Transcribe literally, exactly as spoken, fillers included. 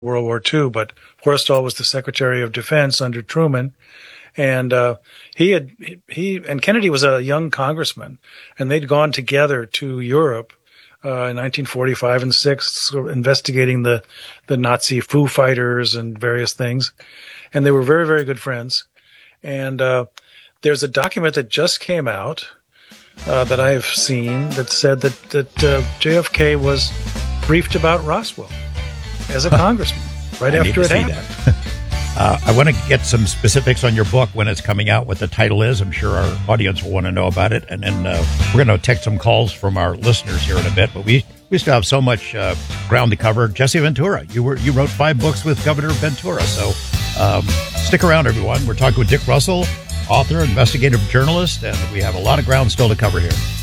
World War Two, but Forrestal was the Secretary of Defense under Truman. And uh, he had he and Kennedy was a young congressman, and they'd gone together to Europe uh, in nineteen forty-five and six, sort of investigating the the Nazi Foo Fighters and various things. And they were very, very good friends. And uh, there's a document that just came out uh, that I've seen that said that that uh, J F K was briefed about Roswell as a congressman right I after need to it see happened. that. Uh, I want to get some specifics on your book, when it's coming out, what the title is. I'm sure our audience will want to know about it. And then uh, we're going to take some calls from our listeners here in a bit. But we, we still have so much uh, ground to cover. Jesse Ventura, you were you wrote five books with Governor Ventura. So um, stick around, everyone. We're talking with Dick Russell, author, investigative journalist, and we have a lot of ground still to cover here.